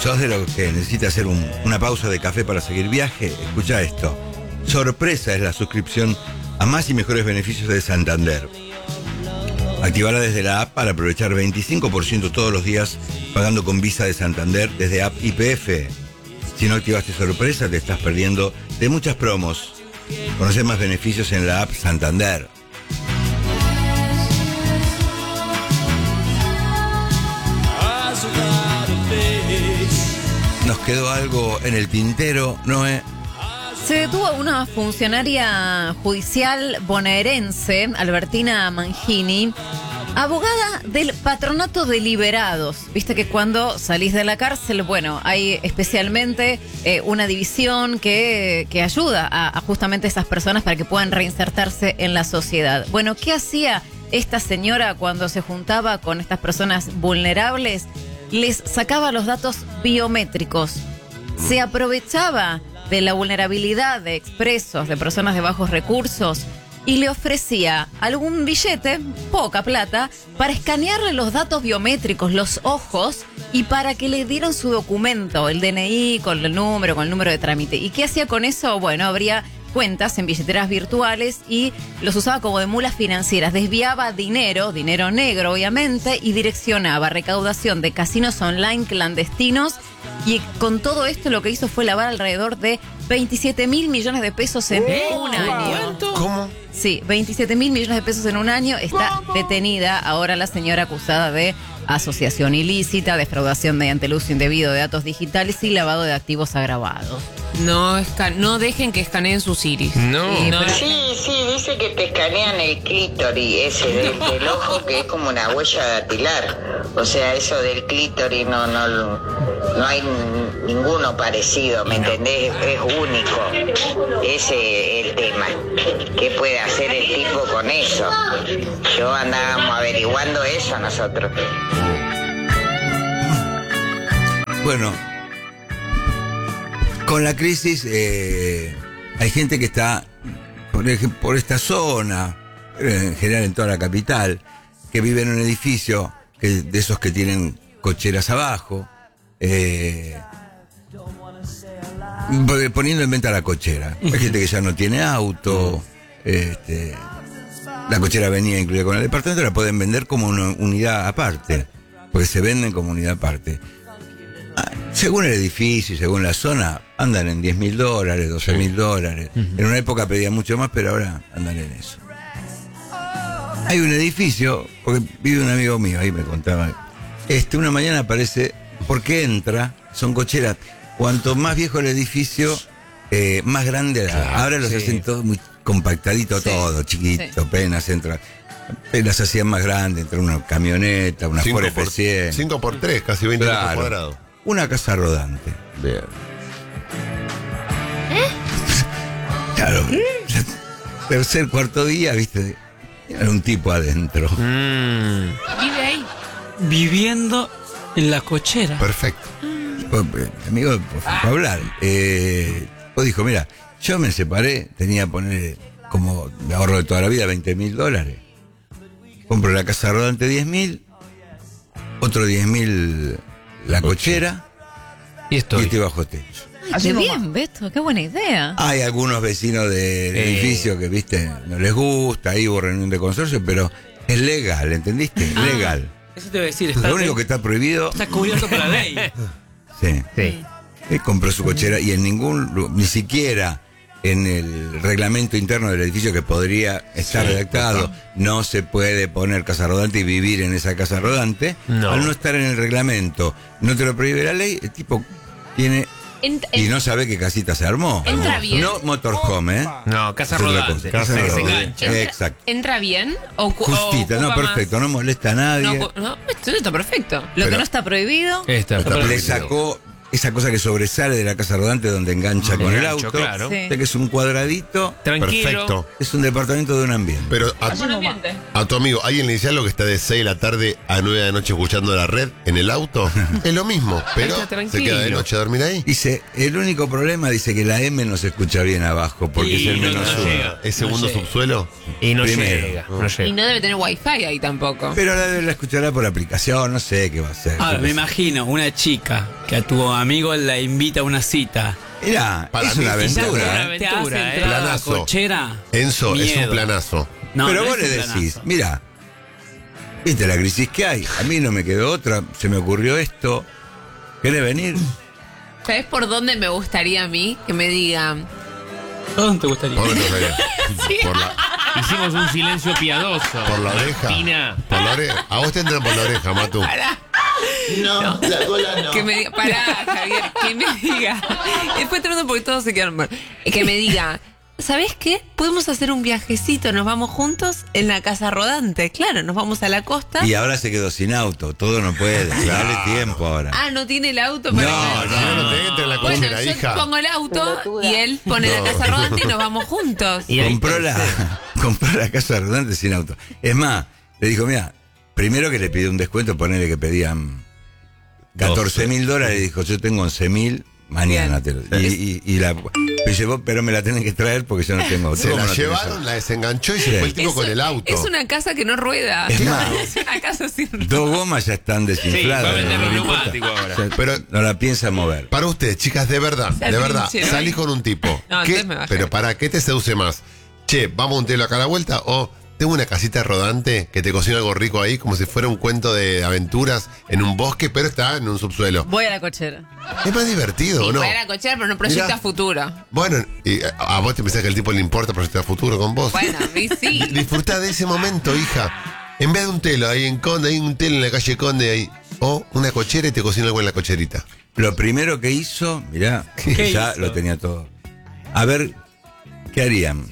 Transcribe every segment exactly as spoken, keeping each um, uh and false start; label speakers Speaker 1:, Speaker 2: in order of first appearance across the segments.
Speaker 1: ¿Sos de los que necesita hacer un, una pausa de café para seguir viaje? Escucha esto. Sorpresa es la suscripción a más y mejores beneficios de Santander. Activala desde la app para aprovechar veinticinco por ciento todos los días pagando con Visa de Santander desde app Y P F. Si no activaste Sorpresa, te estás perdiendo de muchas promos. Conoce más beneficios en la app Santander. Nos quedó algo en el tintero, Noé.
Speaker 2: Se detuvo a una funcionaria judicial bonaerense, Albertina Mangini, abogada del Patronato de Liberados. Viste que cuando salís de la cárcel, bueno, hay especialmente eh, una división que, que ayuda a, a justamente esas personas para que puedan reinsertarse en la sociedad. Bueno, ¿qué hacía esta señora cuando se juntaba con estas personas vulnerables? Les sacaba los datos biométricos. Se aprovechaba de la vulnerabilidad de expresos, de personas de bajos recursos, y le ofrecía algún billete, poca plata, para escanearle los datos biométricos, los ojos, y para que le dieran su documento, el D N I, con el número, con el número de trámite. ¿Y qué hacía con eso? Bueno, habría cuentas en billeteras virtuales y los usaba como de mulas financieras. Desviaba dinero, dinero negro obviamente, y direccionaba recaudación de casinos online clandestinos. Y con todo esto lo que hizo fue lavar alrededor de veintisiete mil millones de pesos en ¿Eh? un año.
Speaker 3: ¿Cómo?
Speaker 2: Sí, veintisiete mil millones de pesos en un año. Está detenida ahora la señora acusada de asociación ilícita, defraudación mediante el uso indebido de datos digitales y lavado de activos agravados.
Speaker 4: No, esca- no dejen que escaneen sus iris.
Speaker 3: No.
Speaker 4: Eh, no.
Speaker 5: Sí, sí, dice que te escanean el clítoris ese del, del ojo, que es como una huella dactilar. O sea, eso del clítoris no, no, no hay ninguno parecido, ¿me entendés? Es único. Ese es el tema. ¿Qué puede hacer el tipo con eso? Yo andábamos averiguando eso nosotros.
Speaker 1: Bueno, con la crisis eh, hay gente que está por, ej- por esta zona, en general en toda la capital, que vive en un edificio que, de esos que tienen cocheras abajo, eh, poniendo en venta la cochera. Hay gente que ya no tiene auto, este, la cochera venía incluida con el departamento, la pueden vender como una unidad aparte, porque se venden como unidad aparte. Según el edificio y según la zona, andan en diez mil dólares, doce mil dólares. Uh-huh. En una época pedían mucho más, pero ahora andan en eso. Hay un edificio, porque vive un amigo mío, ahí me contaba. Este, una mañana aparece, porque entra, son cocheras. Cuanto más viejo el edificio, eh, más grande la. Claro, ahora los sí. hacen todo muy compactadito, sí. todo, chiquito, sí. apenas entra. Las hacían más grandes, entra una camioneta, una Ford F cien.
Speaker 3: cinco por tres, casi veinte
Speaker 1: claro.
Speaker 3: metros cuadrados.
Speaker 1: Una casa rodante.
Speaker 3: Bien.
Speaker 2: ¿Eh?
Speaker 1: Claro. ¿Eh? Tercer, cuarto día, viste, era un tipo adentro.
Speaker 4: Mm. Vive ahí.
Speaker 6: Viviendo en la cochera.
Speaker 3: Perfecto.
Speaker 1: Mm. Amigo, por favor, hablar. Eh, pues dijo, mira, yo me separé, tenía que poner como de ahorro de toda la vida veinte mil dólares. Compro la casa rodante diez mil, otro diez mil la cochera
Speaker 6: y estoy,
Speaker 1: y estoy bajo techo.
Speaker 2: Ay, qué bien, Beto, qué buena idea.
Speaker 1: Hay algunos vecinos del eh. edificio que, viste, no les gusta, ahí hubo reunión de consorcio, pero es legal, ¿entendiste? Ah, legal.
Speaker 6: Eso te voy a decir. Está
Speaker 1: Lo único que está prohibido...
Speaker 6: Está cubierto por la ley.
Speaker 1: Sí.
Speaker 6: Sí.
Speaker 1: Él compró su cochera y en ningún, ni siquiera en el reglamento interno del edificio que podría estar sí, redactado, total. No se puede poner casa rodante y vivir en esa casa rodante. No. Al no estar en el reglamento, no te lo prohíbe la ley, el tipo tiene... Ent- y no sabe qué casita se armó.
Speaker 4: Entra bien.
Speaker 1: No motorhome, ¿eh?
Speaker 6: No, casa rodante.
Speaker 1: Casa
Speaker 6: rodante.
Speaker 1: rodante.
Speaker 6: Se engancha.
Speaker 4: Entra,
Speaker 1: Exacto.
Speaker 4: ¿Entra bien? O,
Speaker 1: Justita,
Speaker 4: o
Speaker 1: no, perfecto, más. No molesta a nadie.
Speaker 4: No, no, esto está perfecto.
Speaker 2: Lo
Speaker 1: Pero
Speaker 2: que no está prohibido.
Speaker 6: Está
Speaker 1: está le sacó esa cosa que sobresale de la casa rodante donde engancha con el auto.
Speaker 6: Claro.
Speaker 1: Sí. Que es un cuadradito.
Speaker 6: Tranquilo.
Speaker 3: Perfecto.
Speaker 1: Es un departamento de un ambiente.
Speaker 3: Pero a, a tu amigo, ¿alguien le dice algo que está de seis de la tarde a nueve de la noche escuchando la red en el auto? Es lo mismo, pero se queda de noche a dormir ahí.
Speaker 1: Dice, el único problema, dice que la M no se escucha bien abajo, porque
Speaker 6: y
Speaker 1: es el
Speaker 6: no,
Speaker 1: menos
Speaker 6: no
Speaker 1: uno.
Speaker 6: llega.
Speaker 3: ¿Es segundo
Speaker 6: no
Speaker 3: subsuelo?
Speaker 6: Y no
Speaker 1: Primero.
Speaker 6: llega, no llega.
Speaker 4: Y no debe tener wifi ahí tampoco.
Speaker 1: Pero la, la escuchará por aplicación, no sé qué va a hacer.
Speaker 6: Ah, me imagino una chica Que a tu amigo la invita a una cita.
Speaker 1: Mirá,
Speaker 3: Para
Speaker 1: es
Speaker 3: mí
Speaker 1: una
Speaker 3: es
Speaker 1: aventura.
Speaker 6: Te
Speaker 1: ¿eh?
Speaker 6: hace
Speaker 4: aventura,
Speaker 6: entrar
Speaker 4: ¿eh?
Speaker 6: a la
Speaker 3: Planazo.
Speaker 6: cochera.
Speaker 3: Enzo, es un
Speaker 6: miedo.
Speaker 3: planazo.
Speaker 6: No,
Speaker 1: Pero
Speaker 6: no
Speaker 1: vos
Speaker 6: es
Speaker 1: le
Speaker 6: un
Speaker 1: decís,
Speaker 6: planazo.
Speaker 1: mira, viste la crisis que hay, a mí no me quedó otra, se me ocurrió esto, ¿querés venir?
Speaker 4: ¿Sabes por dónde me gustaría a mí que me digan?
Speaker 6: ¿Dónde te gustaría?
Speaker 3: ¿Por dónde te gustaría? Por la,
Speaker 7: Hicimos un silencio piadoso.
Speaker 3: por la oreja.
Speaker 7: Martina.
Speaker 3: Por la oreja. A vos te entran por la oreja, Matu.
Speaker 5: No, la cola no.
Speaker 4: Que me diga, pará, Javier, que me diga. Después tratando porque todos se quedan mal. Que me diga, ¿sabés qué? Podemos hacer un viajecito, nos vamos juntos en la casa rodante. Claro, nos vamos a la costa.
Speaker 1: Y ahora se quedó sin auto, todo no puede, dale tiempo ahora.
Speaker 4: Ah, no tiene el auto para
Speaker 1: No,
Speaker 4: ir.
Speaker 3: Si no, no te entra en la
Speaker 4: Bueno,
Speaker 3: cochera,
Speaker 4: yo
Speaker 3: hija.
Speaker 4: pongo el auto
Speaker 5: Pelotuda.
Speaker 4: y él pone
Speaker 3: No.
Speaker 4: la casa rodante y nos vamos juntos.
Speaker 7: Y ahí-
Speaker 1: Compró la, compró la casa rodante sin auto. Es más, le dijo, mira, primero que le pidió un descuento, ponele que pedían catorce mil dólares, y dijo, yo tengo once mil, mañana te lo. Y, y, y la me llevó, pero me la tienen que traer porque yo no tengo auto.
Speaker 3: Se
Speaker 1: ¿Cómo
Speaker 3: la
Speaker 1: no tenés
Speaker 3: llevaron,
Speaker 1: auto?
Speaker 3: la desenganchó y se
Speaker 1: Sí.
Speaker 3: fue el tipo
Speaker 4: Es-
Speaker 3: con el auto.
Speaker 4: Es una casa que no rueda.
Speaker 1: Es más,
Speaker 4: Es una casa sin rueda.
Speaker 1: dos gomas ya están
Speaker 7: Sí,
Speaker 1: desinfladas.
Speaker 7: va a vender
Speaker 1: no
Speaker 7: los
Speaker 1: le importa.
Speaker 7: neumáticos ahora.
Speaker 1: O sea,
Speaker 3: Pero-
Speaker 1: no la piensa mover.
Speaker 3: Para ustedes, chicas, de verdad,
Speaker 4: Se
Speaker 3: de verdad,
Speaker 4: atrincheró
Speaker 3: salís
Speaker 4: ahí.
Speaker 3: con un tipo.
Speaker 4: No,
Speaker 3: ¿Qué-
Speaker 4: entonces me bajé.
Speaker 3: pero para qué te seduce más? Che, vamos a un telo acá a la vuelta o tengo una casita rodante que te cocina algo rico ahí, como si fuera un cuento de aventuras en un bosque, pero está en un subsuelo.
Speaker 2: Voy a la cochera.
Speaker 3: Es más divertido, ¿o no?
Speaker 4: Voy a la cochera, pero no proyecta
Speaker 3: Mirá.
Speaker 4: futuro.
Speaker 3: Bueno, y a a vos te pensás que el tipo le importa proyectar futuro con vos.
Speaker 4: Bueno, a mí sí.
Speaker 3: Di- Disfrutá de ese momento, hija. En vez de un telo ahí en Conde, hay un telo en la calle Conde ahí. O una cochera y te cocina algo en la cocherita.
Speaker 1: Lo primero que hizo, mirá,
Speaker 6: ¿Qué
Speaker 1: ya
Speaker 6: hizo?
Speaker 1: lo tenía todo. A ver, ¿qué harían?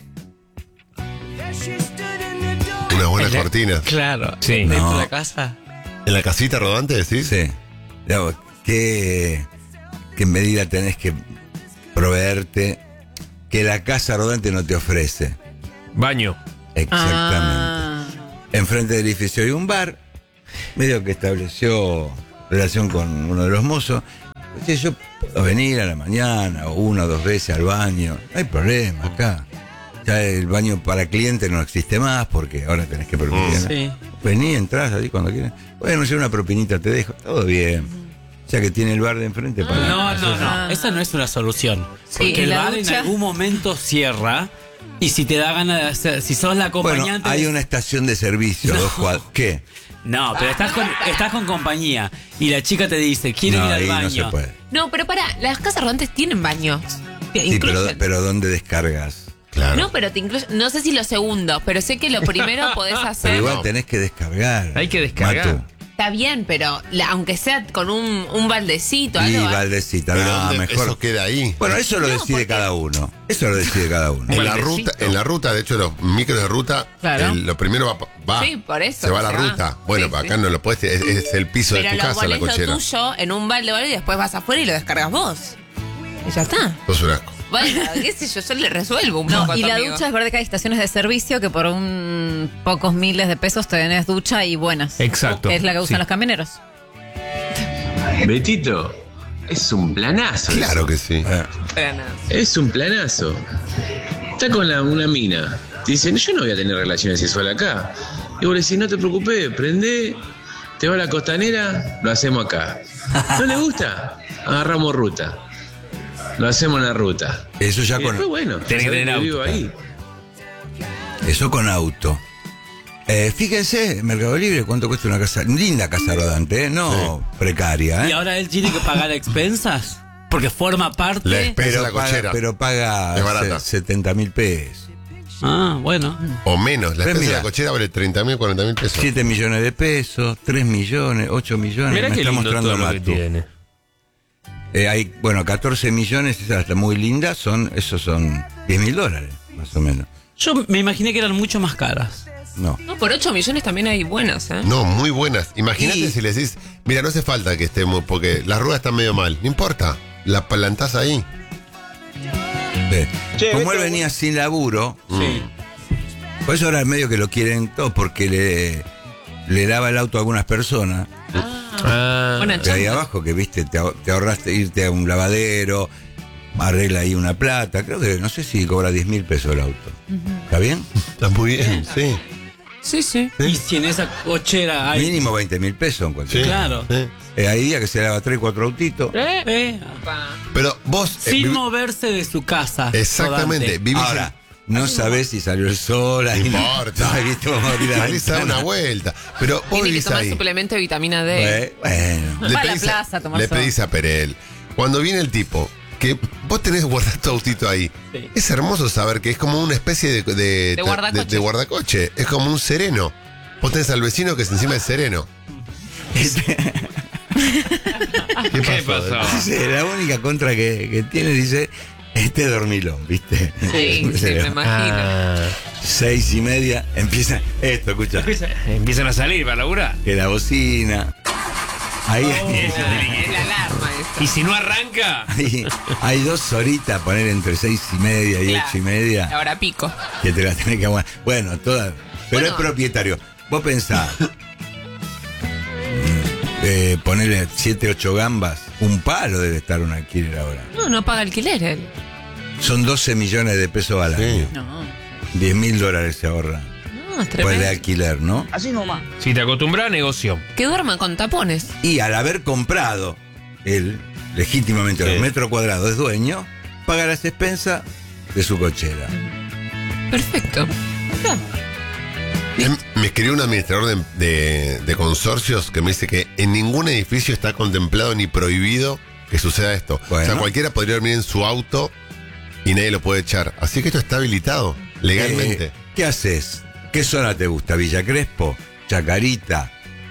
Speaker 3: Unas buenas
Speaker 6: El-
Speaker 3: cortinas.
Speaker 6: Claro.
Speaker 7: Sí.
Speaker 6: Dentro
Speaker 1: No.
Speaker 6: de la casa.
Speaker 3: ¿En la casita rodante decís?
Speaker 1: Sí. Digamos, ¿qué, ¿Qué medida tenés que proveerte que la casa rodante no te ofrece?
Speaker 7: Baño.
Speaker 1: Exactamente.
Speaker 2: Ah.
Speaker 1: Enfrente del edificio hay un bar, medio que estableció relación con uno de los mozos. Dice, yo puedo venir a la mañana o una o dos veces al baño, no hay problema acá. Ya el baño para clientes no existe más porque ahora tenés que permitir. ¿no?
Speaker 6: Sí.
Speaker 1: Vení, entrás ahí cuando quieras. Bueno, yo una propinita te dejo, todo bien. Ya que tiene el bar de enfrente para...
Speaker 6: No, no,
Speaker 2: Ah.
Speaker 6: no. Esa no es una solución.
Speaker 2: Sí,
Speaker 6: Porque
Speaker 2: ¿y
Speaker 6: el
Speaker 2: la
Speaker 6: bar en
Speaker 2: ducha?
Speaker 6: algún momento cierra. Y si te da ganas de hacer, si sos la
Speaker 1: Bueno,
Speaker 6: acompañante.
Speaker 1: hay
Speaker 6: de-
Speaker 1: una estación de servicio,
Speaker 6: No.
Speaker 1: dos cuadras. ¿Qué?
Speaker 6: No, pero estás con, estás con compañía. Y la chica te dice, quiero
Speaker 1: No,
Speaker 6: ir al
Speaker 1: ahí
Speaker 6: baño.
Speaker 1: no se puede.
Speaker 4: No, pero para, las casas rodantes tienen baños. Te
Speaker 1: Sí, pero,
Speaker 4: incluyen.
Speaker 1: pero ¿dónde descargas?
Speaker 3: Claro.
Speaker 4: No, pero te incluyen. No sé si lo segundo, pero sé que lo primero podés
Speaker 1: Pero
Speaker 4: hacer.
Speaker 1: igual
Speaker 3: no.
Speaker 1: tenés que descargar.
Speaker 7: Hay que descargar.
Speaker 1: Matu.
Speaker 4: Está bien, pero la- aunque sea con un, un baldecito,
Speaker 1: Y
Speaker 4: algo. ¿eh?
Speaker 1: Valdecita,
Speaker 3: Pero
Speaker 1: no,
Speaker 3: ¿dónde-
Speaker 1: mejor.
Speaker 3: eso queda ahí.
Speaker 1: Bueno, eso lo
Speaker 4: No,
Speaker 1: decide
Speaker 4: porque-
Speaker 1: cada uno. Eso lo decide cada uno.
Speaker 3: En la
Speaker 7: Baldecito.
Speaker 3: ruta, en la ruta, de hecho, los micros de ruta,
Speaker 2: Claro.
Speaker 3: el- lo primero va, va-
Speaker 4: Sí, por eso
Speaker 3: se va a la
Speaker 4: se va.
Speaker 3: ruta. Bueno,
Speaker 4: Sí,
Speaker 3: acá
Speaker 4: sí.
Speaker 3: no lo puedes, es, es el piso
Speaker 4: Pero
Speaker 3: de tu
Speaker 4: lo
Speaker 3: casa, la
Speaker 4: pones lo
Speaker 3: cochera.
Speaker 4: tuyo en un balde o algo y después vas afuera y lo descargas vos. Y ya está.
Speaker 3: Sos un asco.
Speaker 4: Bueno, qué sé yo, yo le resuelvo un
Speaker 2: No,
Speaker 4: poco a
Speaker 2: y
Speaker 4: tu
Speaker 2: la
Speaker 4: amigo.
Speaker 2: ducha es verdad que hay estaciones de servicio que por un pocos miles de pesos tenés ducha y buenas.
Speaker 7: Exacto.
Speaker 2: Que es la que usan
Speaker 7: Sí.
Speaker 2: los camioneros.
Speaker 8: Betito, es un planazo.
Speaker 3: Claro
Speaker 8: eso.
Speaker 3: que sí.
Speaker 1: Eh,
Speaker 4: Pero nada.
Speaker 8: Es un planazo. Está con la- una mina. Dicen, yo no voy a tener relaciones sexuales acá. Y vos le decís, no te preocupes, prende, te va a la costanera, lo hacemos acá. ¿No le gusta? Agarramos ruta. Lo hacemos en la ruta.
Speaker 1: Eso ya
Speaker 8: Y después,
Speaker 1: con,
Speaker 8: bueno,
Speaker 7: Tenés que
Speaker 8: sabés
Speaker 7: tener
Speaker 8: vivo
Speaker 7: auto,
Speaker 8: ahí.
Speaker 1: eso con auto. Eh, fíjense, Mercado Libre, cuánto cuesta una casa. Linda casa rodante, ¿eh? No precaria,
Speaker 6: Y
Speaker 1: ¿eh?
Speaker 6: ahora él tiene que pagar expensas. Porque forma parte.
Speaker 3: La expensa
Speaker 1: Pero
Speaker 3: la
Speaker 1: paga,
Speaker 3: cochera.
Speaker 1: pero paga
Speaker 3: Es barata.
Speaker 1: setenta mil pesos.
Speaker 6: Ah, bueno.
Speaker 3: O menos. La
Speaker 1: Pero
Speaker 3: expensa de
Speaker 1: mira.
Speaker 3: la cochera vale treinta mil, cuarenta mil pesos.
Speaker 1: siete millones de pesos, tres millones, ocho millones.
Speaker 7: Mirá
Speaker 1: me
Speaker 7: qué
Speaker 1: está
Speaker 7: lindo
Speaker 1: mostrando
Speaker 7: todo lo que
Speaker 1: Matu.
Speaker 7: tiene.
Speaker 1: Eh, hay, bueno, catorce millones, esa está muy linda, son, esos son diez mil dólares, más o menos.
Speaker 6: Yo me imaginé que eran mucho más caras.
Speaker 1: No.
Speaker 4: No, por ocho millones también hay buenas, ¿eh?
Speaker 3: No, muy buenas. Imagínate
Speaker 1: Y-
Speaker 3: si le decís, mira, no hace falta que estemos, porque las ruedas están medio mal. No importa, la plantás ahí.
Speaker 1: Ve. Como él venía sin laburo,
Speaker 6: Sí.
Speaker 1: por eso ahora medio que lo quieren todos, porque le, le daba el auto a algunas personas
Speaker 7: Ah,
Speaker 4: Bueno,
Speaker 1: de ahí abajo, que viste, te, ahor- te ahorraste irte a un lavadero, arregla ahí una plata, creo que no sé si cobra diez mil pesos el auto. ¿Está bien?
Speaker 3: Está muy bien, sí.
Speaker 4: Sí, sí.
Speaker 6: Y si en esa cochera hay.
Speaker 1: Mínimo veinte mil pesos en cualquier.
Speaker 3: Sí.
Speaker 6: Claro.
Speaker 3: Sí.
Speaker 1: Eh, hay días que se lava tres, cuatro autitos.
Speaker 6: Eh,
Speaker 3: Pero vos. eh,
Speaker 6: sin
Speaker 3: vivi-
Speaker 6: moverse de su casa.
Speaker 3: Exactamente.
Speaker 6: rodante.
Speaker 3: Vivís
Speaker 1: Ahora, no sabés si salió el sol. Ahí
Speaker 3: No importa.
Speaker 1: No, viste, vamos a abrir la
Speaker 3: salís a dar
Speaker 1: ventana.
Speaker 3: una vuelta. Pero vos
Speaker 4: Tiene que
Speaker 3: vivís
Speaker 4: tomar
Speaker 3: ahí.
Speaker 4: suplemento de vitamina D.
Speaker 1: Bueno,
Speaker 2: Va a la plaza a tomar
Speaker 3: le
Speaker 2: sol.
Speaker 3: pedís a Perel. Cuando viene el tipo, que vos tenés guardado tu autito ahí,
Speaker 6: Sí.
Speaker 3: es hermoso saber que es como una especie de, de,
Speaker 4: De guardacoche.
Speaker 3: de guardacoche. Es como un sereno. Vos tenés al vecino que es encima es sereno. ¿Qué
Speaker 7: ¿Qué
Speaker 3: pasó?
Speaker 7: pasó?
Speaker 1: dice, la única contra que, que tiene, dice, este dormilón, ¿viste?
Speaker 4: Sí, sí, me imagino.
Speaker 7: Ah,
Speaker 1: Seis y media, empieza esto, escucha,
Speaker 7: empiezan a salir para laburar.
Speaker 1: que la bocina. Ahí
Speaker 4: Es la alarma esa.
Speaker 7: Y si no arranca,
Speaker 1: hay, hay dos horitas, poner entre seis y media y
Speaker 4: Claro.
Speaker 1: ocho y media,
Speaker 4: Ahora pico.
Speaker 1: que te las tenés que aguantar. Bueno, todas, pero
Speaker 4: Bueno.
Speaker 1: es propietario. Vos pensás, eh, ponerle siete, ocho gambas, un palo debe estar un alquiler ahora.
Speaker 4: No, no paga alquiler él.
Speaker 1: Son doce millones de pesos al
Speaker 3: Sí.
Speaker 1: año.
Speaker 2: No.
Speaker 1: diez mil dólares se ahorran.
Speaker 4: No, es
Speaker 1: Pues de
Speaker 4: tremendo.
Speaker 1: alquiler, ¿no?
Speaker 7: si te acostumbras, negocio.
Speaker 4: Que duerma con tapones.
Speaker 1: Y al haber comprado él, legítimamente los metros cuadrados, es dueño, paga las expensas de su cochera.
Speaker 4: Perfecto.
Speaker 3: Em, Me escribió un administrador de, de- de consorcios que me dice que en ningún edificio está contemplado ni prohibido que suceda esto. O sea,
Speaker 1: Bueno.
Speaker 3: cualquiera podría dormir en su auto y nadie lo puede echar. Así que esto está habilitado legalmente.
Speaker 1: Eh, ¿Qué haces? ¿Qué zona te gusta? ¿Villa Crespo? ¿Chacarita?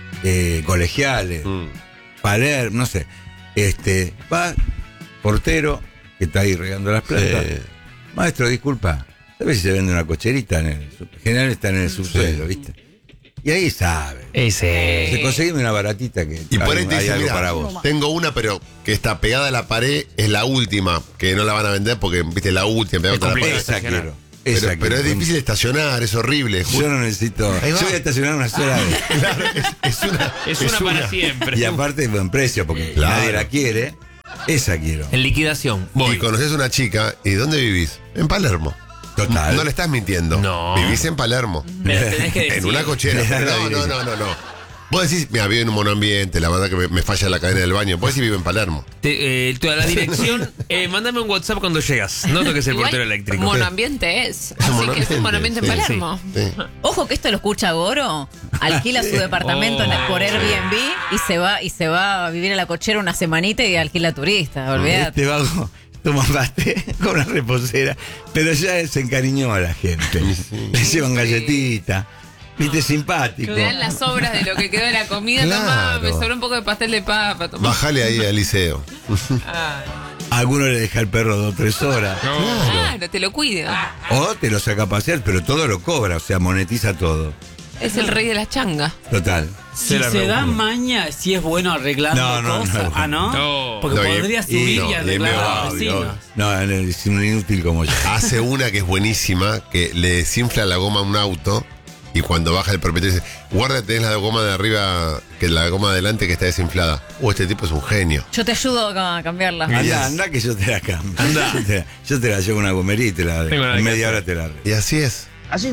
Speaker 1: Eh, ¿Colegiales?
Speaker 3: Mm.
Speaker 1: Palermo? No sé. Este, va, portero, que está ahí regando las plantas.
Speaker 3: Sí.
Speaker 1: Maestro, disculpa, ¿sabes si se vende una cocherita en el sub- en general está en el subsuelo, viste? Y ahí sabe.
Speaker 7: Ese.
Speaker 1: Se conseguime una baratita que
Speaker 3: Y por
Speaker 1: hay-
Speaker 3: ahí te
Speaker 1: hay
Speaker 3: dicen,
Speaker 1: algo
Speaker 3: mira,
Speaker 1: para vos.
Speaker 3: tengo una, pero que está pegada a la pared, es la última, que no la van a vender porque, viste, la última. pegada
Speaker 7: Es
Speaker 3: contra la
Speaker 7: complicado
Speaker 3: pared.
Speaker 1: Esa
Speaker 7: estacionar.
Speaker 1: quiero.
Speaker 3: Pero,
Speaker 1: Esa
Speaker 3: pero
Speaker 1: quiero.
Speaker 3: es difícil estacionar, es horrible.
Speaker 1: Yo no necesito.
Speaker 3: Ahí va.
Speaker 1: Yo voy a estacionar una sola vez.
Speaker 3: Claro, es, es una.
Speaker 7: Es una para siempre.
Speaker 1: Y aparte, buen precio, porque
Speaker 3: Claro.
Speaker 1: nadie la quiere. Esa quiero.
Speaker 7: En liquidación.
Speaker 3: Y
Speaker 7: Voy.
Speaker 3: conoces una chica, ¿y dónde vivís? En Palermo.
Speaker 1: Total.
Speaker 3: No le estás mintiendo.
Speaker 7: No.
Speaker 3: Vivís en Palermo.
Speaker 6: Me la tenés que decir.
Speaker 3: En una cochera.
Speaker 1: Le da la
Speaker 3: No, no,
Speaker 1: dirección.
Speaker 3: no, no, no. Vos decís, mira, vivo en un monoambiente, la verdad que me, me falla la cadena del baño. Vos decís, vivo en Palermo.
Speaker 7: Te, eh, toda la dirección, eh, mándame un WhatsApp cuando llegas. No toques el
Speaker 4: Igual,
Speaker 7: portero eléctrico.
Speaker 4: monoambiente es.
Speaker 3: Es
Speaker 4: Así
Speaker 3: un
Speaker 4: que es un
Speaker 3: monoambiente,
Speaker 4: monoambiente en
Speaker 3: sí,
Speaker 4: Palermo.
Speaker 3: Sí.
Speaker 2: Ojo que esto lo escucha Goro, alquila su departamento en-
Speaker 7: Oh.
Speaker 2: por Airbnb y se va y se va a vivir a la cochera una semanita y alquila turistas, olvídate.
Speaker 1: Este vago toma mate con una reposera, pero ya se encariñó a la gente. Le llevan galletitas, viste, simpático.
Speaker 4: Me dan las sobras de lo que quedó de la comida.
Speaker 3: Claro.
Speaker 4: Tomá, me sobró un poco de pastel de papa. Tomá.
Speaker 3: Bajale ahí al liceo.
Speaker 4: Ay,
Speaker 1: Alguno le deja el perro dos o tres horas.
Speaker 4: claro, te lo cuida.
Speaker 1: O te lo saca a pasear, pero todo lo cobra, o sea, monetiza todo.
Speaker 4: Es el rey de las changas.
Speaker 1: Total.
Speaker 6: Si
Speaker 7: la
Speaker 6: se da
Speaker 7: reúne.
Speaker 6: maña, si es bueno arreglando
Speaker 1: No, no,
Speaker 6: cosas.
Speaker 1: no.
Speaker 6: Ah, ¿no?
Speaker 7: No.
Speaker 6: Porque
Speaker 3: No, y-
Speaker 6: podría
Speaker 3: y-
Speaker 6: subir y,
Speaker 3: no, y
Speaker 6: arreglar
Speaker 3: me
Speaker 6: a
Speaker 3: va,
Speaker 6: los
Speaker 1: Obvio,
Speaker 6: vecinos.
Speaker 1: no, es un inútil como yo.
Speaker 3: Hace una que es buenísima, que le desinfla la goma a un auto y cuando baja el propietario dice, guarda, tenés la goma de arriba, que la goma de adelante que está desinflada. Uh, este tipo es un genio.
Speaker 2: Yo te ayudo a cambiarla.
Speaker 1: Anda, anda que yo te la cambio.
Speaker 7: Anda.
Speaker 1: Yo te, la- yo te la llevo a una gomería y te la
Speaker 7: Tengo nada
Speaker 1: en
Speaker 7: que
Speaker 1: media
Speaker 7: hacer.
Speaker 1: hora te la arreglo.
Speaker 3: Y así es.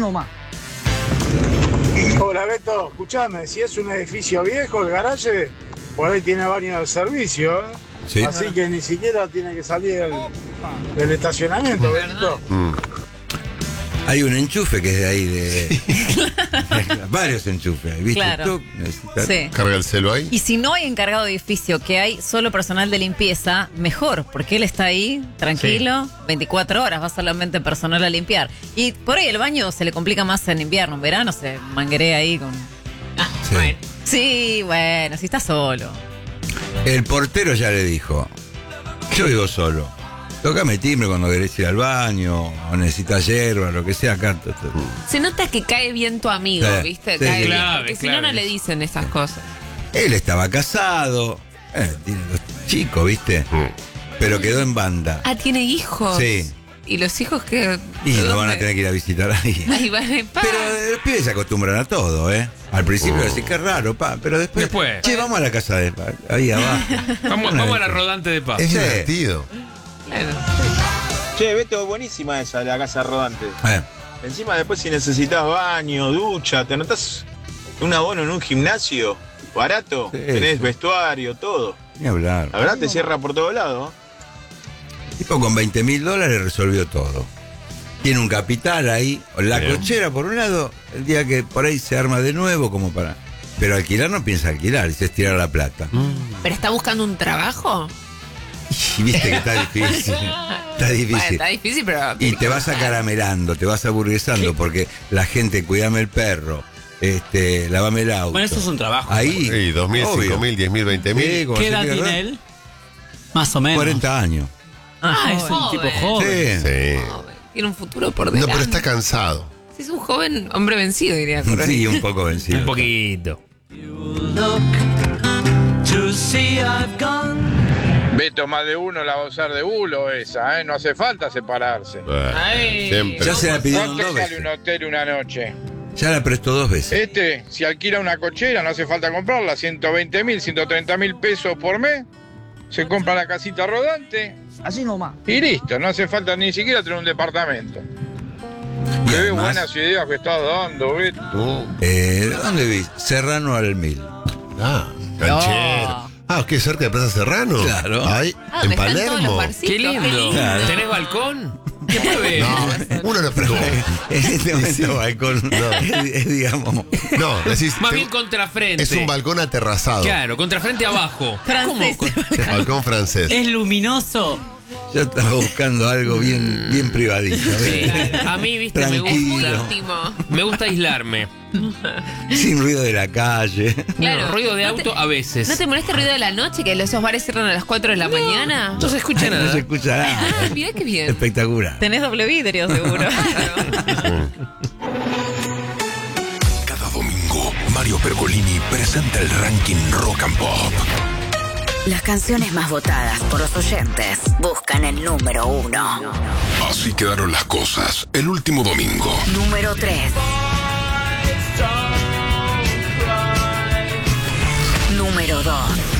Speaker 9: Hola Beto, escuchame, si es un edificio viejo, el garaje, por ahí tiene baño de servicio, ¿eh?
Speaker 1: Sí.
Speaker 9: Así que ni siquiera tiene que salir del, del estacionamiento, Betito.
Speaker 3: Mm.
Speaker 1: Hay un enchufe que es de ahí, de. Varios enchufes, ¿viste?
Speaker 2: Claro.
Speaker 1: Tú necesitas-
Speaker 2: Sí.
Speaker 3: Carga el celo ahí.
Speaker 2: Y si no hay encargado de edificio, que hay solo personal de limpieza, mejor, porque él está ahí, tranquilo, veinticuatro horas, va solamente personal a limpiar. Y por ahí el baño se le complica más en invierno, en verano se manguerea ahí con...
Speaker 1: Sí.
Speaker 2: Sí, bueno, si está solo.
Speaker 1: El portero ya le dijo: yo vivo solo. Tócame timbre cuando querés ir al baño, o necesitas hierba, lo que sea acá. t- t-
Speaker 4: Se nota que cae bien tu amigo,
Speaker 1: Sí,
Speaker 4: ¿viste?
Speaker 1: sí,
Speaker 4: Cae
Speaker 1: sí.
Speaker 4: bien.
Speaker 7: Clave,
Speaker 4: Porque si no,
Speaker 7: clave.
Speaker 4: no le dicen esas cosas.
Speaker 1: Él estaba casado, eh, tiene dos chicos, ¿viste? Pero quedó en banda.
Speaker 4: Ah, tiene hijos.
Speaker 1: Sí.
Speaker 4: Y los hijos que.
Speaker 1: Y lo van a
Speaker 4: ¿dónde?
Speaker 1: tener que ir a visitar ahí.
Speaker 4: Ahí van a pa.
Speaker 1: Pero eh, los pibes se acostumbran a todo, ¿eh? Al principio decís que raro, pa, pero después.
Speaker 7: Después.
Speaker 1: Che, vamos a la casa de pa, ahí abajo.
Speaker 7: Vamos,
Speaker 1: Una
Speaker 7: vamos a la
Speaker 1: vez.
Speaker 7: rodante de paz.
Speaker 3: Es
Speaker 1: Sí.
Speaker 3: divertido.
Speaker 4: Claro.
Speaker 10: Che, Beto, buenísima esa, la casa rodante.
Speaker 1: Eh,
Speaker 10: Encima después si necesitas baño, ducha, te anotás un abono en un gimnasio barato,
Speaker 1: Sí,
Speaker 10: tenés
Speaker 1: sí.
Speaker 10: vestuario, todo.
Speaker 1: Ni hablar.
Speaker 10: La verdad te cierra por todos lados.
Speaker 1: El tipo con veinte mil dólares resolvió todo. Tiene un capital ahí. La
Speaker 3: Bien.
Speaker 1: cochera, por un lado, el día que por ahí se arma de nuevo, como para. Pero alquilar no piensa alquilar, es estirar la plata.
Speaker 4: ¿Pero está buscando un trabajo?
Speaker 1: Y viste que está difícil. Está difícil.
Speaker 4: Bueno, está difícil, pero...
Speaker 1: Y te vas acaramelando, te vas aburguesando, porque la gente, cuídame el perro, este, lavame el auto.
Speaker 6: Bueno, eso es un trabajo.
Speaker 1: Ahí.
Speaker 3: Sí, dos mil,
Speaker 1: obvio.
Speaker 3: cinco mil, diez mil, veinte mil.
Speaker 1: Sí, como
Speaker 6: ¿Qué
Speaker 1: se
Speaker 6: edad
Speaker 1: quiera
Speaker 6: tiene
Speaker 1: ver.
Speaker 6: él? Más o menos.
Speaker 1: cuarenta años.
Speaker 6: Ah, es un
Speaker 4: Joven.
Speaker 6: tipo joven.
Speaker 1: Sí.
Speaker 3: Sí.
Speaker 4: Tiene un futuro por
Speaker 3: No,
Speaker 4: delante.
Speaker 3: pero está cansado.
Speaker 4: Sí, es un joven hombre vencido, diría. Coroni.
Speaker 1: Sí, un poco vencido.
Speaker 7: Un poquito.
Speaker 11: Beto, más de uno la va a usar de bulo esa, ¿eh? No hace falta separarse.
Speaker 3: Bueno,
Speaker 4: Ay.
Speaker 3: siempre.
Speaker 1: Ya se la pidieron
Speaker 11: ¿Cuánto
Speaker 1: dos
Speaker 11: sale un
Speaker 1: veces.
Speaker 11: hotel una noche?
Speaker 1: Ya la prestó dos veces.
Speaker 11: Este, si alquila una cochera, no hace falta comprarla, ciento veinte mil, ciento treinta mil pesos por mes. Se compra la casita rodante.
Speaker 12: Así nomás.
Speaker 11: Y listo, no hace falta ni siquiera tener un departamento.
Speaker 1: Y
Speaker 11: Qué
Speaker 1: además,
Speaker 11: buenas ideas que estás dando, Beto.
Speaker 3: Uh,
Speaker 1: eh, ¿dónde viste? Serrano al Mil.
Speaker 3: ah, canchero. Ah, ¿qué? ¿Cerca de Plaza Serrano?
Speaker 1: Claro.
Speaker 3: Ay,
Speaker 4: Ah,
Speaker 3: en
Speaker 4: donde están todos los
Speaker 3: Palermo.
Speaker 4: barcitos.
Speaker 7: Qué lindo.
Speaker 1: Claro.
Speaker 7: ¿Tenés balcón? ¿Qué puede?
Speaker 3: No, uno no pero,
Speaker 1: En este momento balcón es, es, digamos.
Speaker 3: No, decís.
Speaker 7: Más
Speaker 3: te-
Speaker 7: bien contrafrente.
Speaker 3: es un balcón aterrazado.
Speaker 7: Claro, contrafrente abajo.
Speaker 2: Francés.
Speaker 3: Balcón francés.
Speaker 6: Es luminoso.
Speaker 1: Yo estaba buscando algo bien, bien privadito.
Speaker 7: Sí.
Speaker 1: ¿viste?
Speaker 7: A mí, viste, me
Speaker 4: Es muy
Speaker 7: gusta.
Speaker 4: íntimo.
Speaker 7: Me gusta aislarme.
Speaker 1: Sin ruido de la calle.
Speaker 4: Claro.
Speaker 7: No, ruido de
Speaker 4: ¿No
Speaker 7: auto
Speaker 4: te-
Speaker 7: a veces.
Speaker 4: ¿No te molesta el ruido de la noche? Que esos bares cierran a las cuatro de la mañana.
Speaker 7: No se escucha
Speaker 1: No
Speaker 7: nada.
Speaker 1: se escucha nada.
Speaker 4: Ah, mirá qué bien.
Speaker 1: Espectacular.
Speaker 2: Tenés doble vidrio, seguro.
Speaker 13: Cada domingo, Mario Pergolini presenta el ranking Rock and Pop.
Speaker 14: Las canciones más votadas por los oyentes buscan el número uno.
Speaker 13: Así quedaron las cosas el último domingo.
Speaker 14: Número tres. Número dos.